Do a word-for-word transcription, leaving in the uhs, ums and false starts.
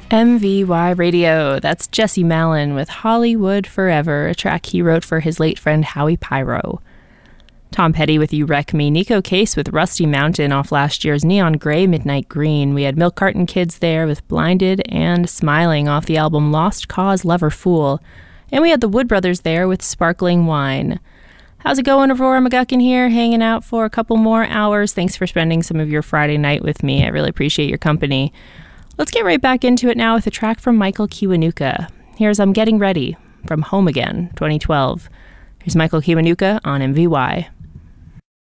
M V Y Radio, that's Jesse Malin with Hollywood Forever, a track he wrote for his late friend Howie Pyro. Tom Petty with You Wreck Me, Nico Case with Rusty Mountain off last year's Neon Grey Midnight Green. We had Milk Carton Kids there with Blinded and Smiling off the album Lost Cause Lover Fool. And we had the Wood Brothers there with Sparkling Wine. How's it going, Aurora McGuckin here, hanging out for a couple more hours. Thanks for spending some of your Friday night with me. I really appreciate your company. Let's get right back into it now with a track from Michael Kiwanuka. Here's I'm Getting Ready from Home Again, twenty twelve. Here's Michael Kiwanuka on M V Y.